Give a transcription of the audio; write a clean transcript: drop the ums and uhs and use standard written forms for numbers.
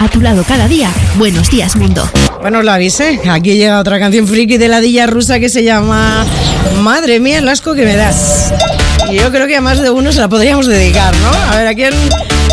a tu lado cada día. Buenos días, mundo. Bueno, os lo avisé. Aquí llega otra canción friki de la Dilla Rusa que se llama Madre mía, el asco que me das. Y yo creo que a más de uno se la podríamos dedicar, ¿no? A ver, ¿a quién